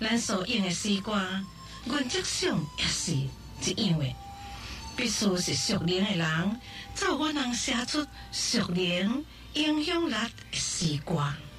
咱所用的诗歌，原则上也是一样的，必须是属灵的人，才有可能写出属灵影响力的诗歌。